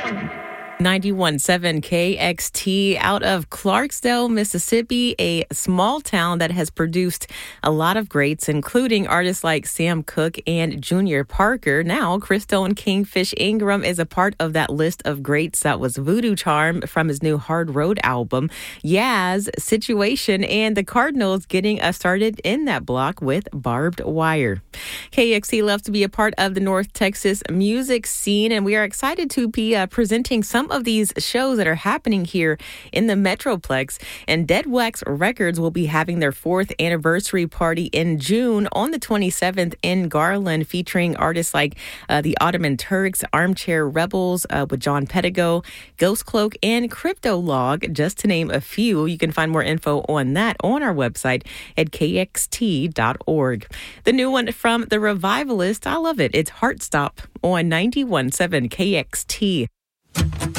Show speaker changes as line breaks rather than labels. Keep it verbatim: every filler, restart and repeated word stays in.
ninety-one point seven K X T out of Clarksdale, Mississippi, a small town that has produced a lot of greats, including artists like Sam Cooke and Junior Parker. Now, Christone Kingfish Ingram is a part of that list of greats. That was Voodoo Charm from his new Hard Road album, Yaz, Situation, and the Cardinals getting us started in that block with Barbed Wire. K X T loves to be a part of the North Texas music scene, and we are excited to be uh, presenting some of these shows that are happening here in the Metroplex. And Dead Wax Records will be having their fourth anniversary party in June on the twenty-seventh in Garland, featuring artists like uh, the Ottoman Turks, Armchair Rebels uh, with John Pettigo, Ghost Cloak, and Crypto Log, just to name a few. You can find more info on that on our website at K X T dot org. The new one from The Revivalist, I love it. It's Heartstop on ninety-one point seven K X T.